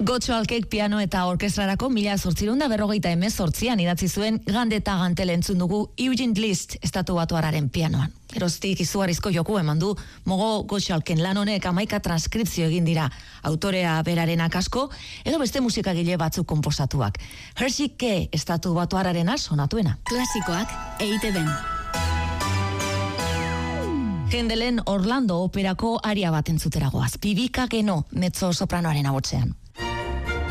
Gottschalkek piano eta orkestrarako 1848an idatzi zuen Gande eta Gantel entzun dugu Eugene Liszt estatubatuarraren pianoan. Geroztik izugarrizko joku eman du Mogo Gottschalken lan honek 11 transkripzio egin dira, autorea berarenak asko edo beste musikagile batzuk konposatuak. Hershey K estatubatuarrarena sonatuena. Klasikoak EITB-n. Hendelen Orlando operako aria bat entzutera goaz. Pibika Geno mezzo sopranoaren ahotsean.